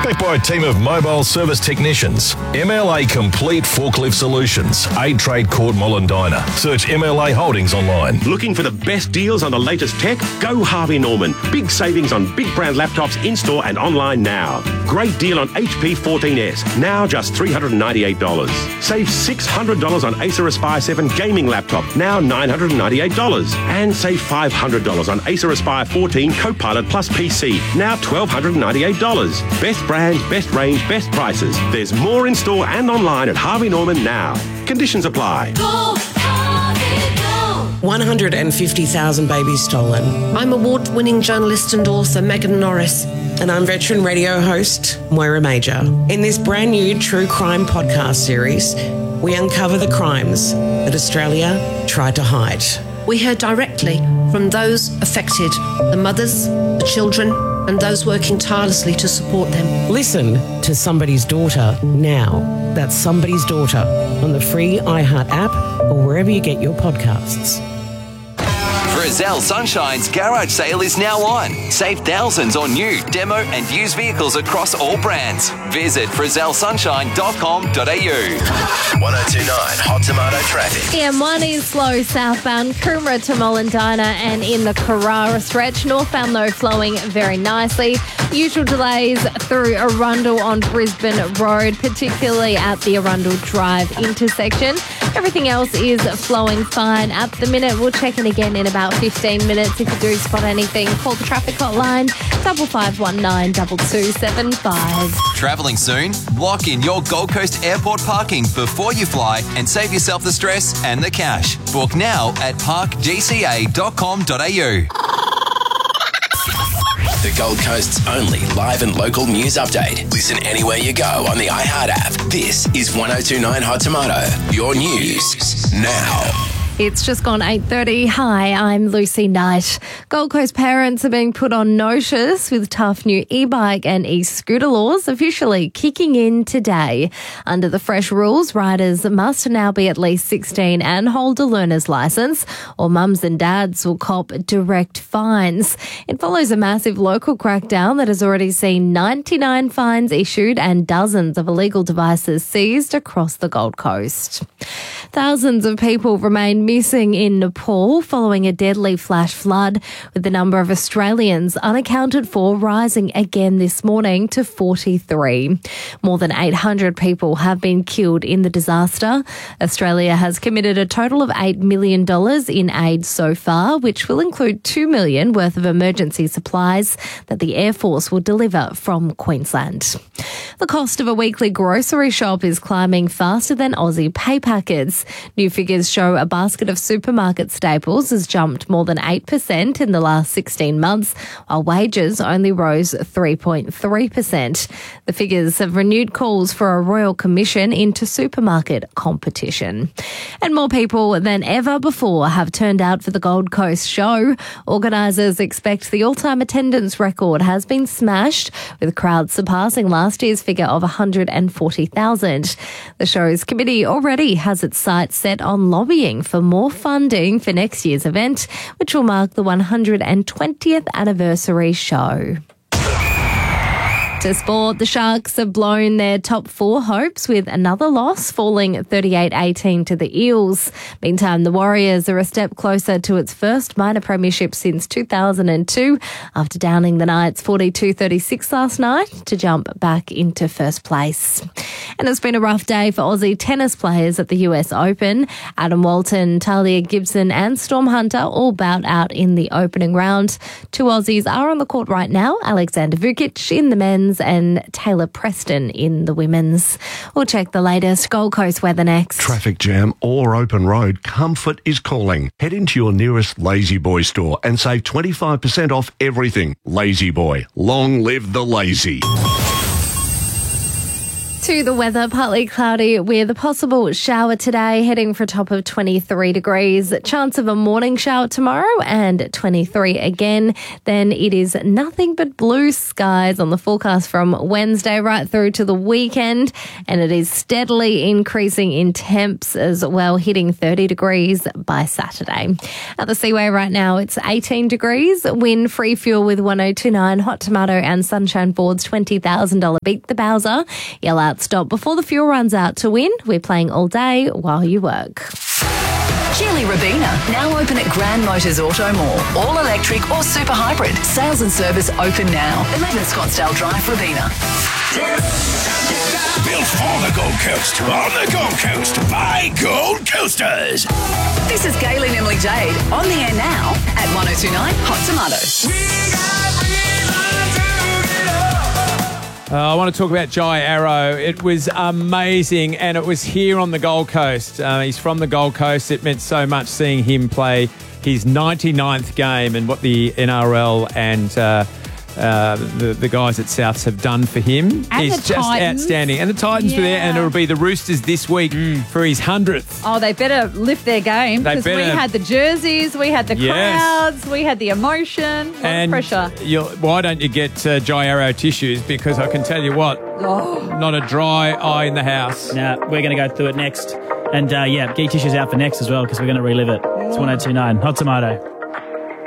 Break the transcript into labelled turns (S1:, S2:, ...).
S1: Backed by a team of mobile service technicians. MLA Complete Forklift Solutions. 8 Trade Court Mollendina. Search MLA Holdings online.
S2: Looking for the best deals on the latest tech? Go Harvey Norman. Big savings on big brand laptops in-store and online now. Great deal on HP 14S. Now just $398. Save $600 on Acer Aspire 7 gaming laptop. Now $998. And save $500 on Acer Aspire 14 Copilot Plus PC. Now $1,298. Best brands, best range, best prices. There's more in store and online at Harvey Norman now. Conditions apply.
S3: Go, Harvey, go.
S4: 150,000 babies stolen.
S5: I'm award-winning journalist and author Megan Norris.
S4: And I'm veteran radio host Moira Major. In this brand new true crime podcast series, we uncover the crimes that Australia tried to hide.
S5: We hear directly from those affected, the mothers, the children, and those working tirelessly to support them.
S4: Listen to Somebody's Daughter now. That's Somebody's Daughter on the free iHeart app or wherever you get your podcasts.
S6: Frizzell Sunshine's garage sale is now on. Save thousands on new, demo and used vehicles across all brands. Visit frizzellsunshine.com.au.
S7: 1029 Hot Tomato traffic.
S8: EM1 is slow southbound Coomera to Mollendina and in the Carrara stretch. Northbound though flowing very nicely. Usual delays through Arundel on Brisbane Road, particularly at the Arundel Drive intersection. Everything else is flowing fine at the minute. We'll check in again in about 15 minutes. If you do spot anything, call the traffic hotline 5519 2275.
S6: Travelling soon? Lock in your Gold Coast airport parking before you fly and save yourself the stress and the cash. Book now at parkgca.com.au.
S7: The Gold Coast's only live and local news update. Listen anywhere you go on the iHeart app. This is 1029 Hot Tomato. Your news now.
S8: It's just gone 8:30. Hi, I'm Lucy Knight. Gold Coast parents are being put on notice with tough new e-bike and e-scooter laws officially kicking in today. Under the fresh rules, riders must now be at least 16 and hold a learner's licence, or mums and dads will cop direct fines. It follows a massive local crackdown that has already seen 99 fines issued and dozens of illegal devices seized across the Gold Coast. Thousands of people remain missing in Nepal following a deadly flash flood, with the number of Australians unaccounted for rising again this morning to 43. More than 800 people have been killed in the disaster. Australia has committed a total of $8 million in aid so far, which will include $2 million worth of emergency supplies that the Air Force will deliver from Queensland. The cost of a weekly grocery shop is climbing faster than Aussie pay packets. New figures show a basket of supermarket staples has jumped more than 8% in the last 16 months, while wages only rose 3.3%. The figures have renewed calls for a royal commission into supermarket competition. And more people than ever before have turned out for the Gold Coast show. Organisers expect the all-time attendance record has been smashed, with crowds surpassing last year's figure of 140,000. The show's committee already has its sights set on lobbying for more funding for next year's event, which will mark the 120th anniversary show. To sport, the Sharks have blown their top four hopes with another loss, falling 38-18 to the Eels. Meantime, the Warriors are a step closer to its first minor premiership since 2002 after downing the Knights 42-36 last night to jump back into first place. And it's been a rough day for Aussie tennis players at the US Open. Adam Walton, Talia Gibson and Storm Hunter all bout out in the opening round. Two Aussies are on the court right now, Alexander Vukic in the men's and Taylor Preston in the women's. We'll check the latest Gold Coast weather next.
S9: Traffic jam or open road, comfort is calling. Head into your nearest Lazy Boy store and save 25% off everything. Lazy Boy, long live the lazy.
S8: To the weather, partly cloudy with a possible shower today, heading for a top of 23 degrees. Chance of a morning shower tomorrow and 23 again. Then it is nothing but blue skies on the forecast from Wednesday right through to the weekend. And it is steadily increasing in temps as well, hitting 30 degrees by Saturday. At the Seaway right now, it's 18 degrees. Wind free fuel with 102.9, Hot Tomato and Sunshine Ford's $20,000 Beat the Bowser. Yell out stop before the fuel runs out to win. We're playing all day while you work.
S10: Geely Rabina, now open at Grand Motors Auto Mall. All electric or super hybrid. Sales and service open now. 11 Scottsdale Drive, Rabina.
S7: Built for the Gold Coast, on the Gold Coast, by Gold Coasters.
S10: This is Galen Emily Jade on the air now at 102.9 Hot Tomato.
S11: I want to talk about Jai Arrow. It was amazing, and it was here on the Gold Coast. He's from the Gold Coast. It meant so much seeing him play his 99th game and what the NRL and the guys at Souths have done for him.
S12: And
S11: He's
S12: the
S11: just
S12: Titans.
S11: outstanding. And the Titans were there, and it'll be the Roosters this week for his 100th.
S12: Oh, they better lift their game
S11: They
S12: because we
S11: better.
S12: had the jerseys, we had the
S11: Yes.
S12: crowds, we had the emotion, a lot of pressure.
S11: Why don't you get Jai Arrow tissues? Because I can tell you what, not a dry eye in the house.
S13: Now, we're going to go through it next. And get your tissues out for next as well because we're going to relive it. It's 102.9 Hot Tomato.